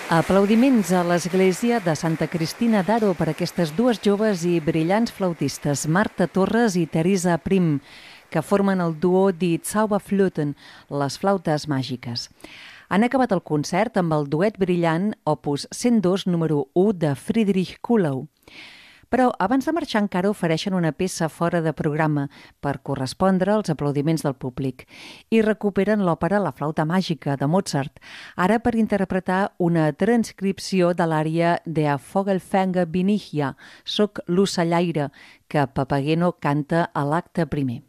Aplaudiments a l'església de Santa Cristina d'Aro per aquestes dues joves i brillants flautistes, Marta Torres i Teresa Prim, que formen el duo Die Zauberflöten, les flautes màgiques. Han acabat el concert amb el duet brillant opus 102 número 1 de Friedrich Kuhlau. Però abans de marxar encara ofereixen una peça fora de programa per correspondre als aplaudiments del públic i recuperen l'òpera La flauta màgica de Mozart, ara per interpretar una transcripció de l'ària Der Vogelfänger bin ich ja, Soc l'ocellaire, que Papageno canta a l'acte primer.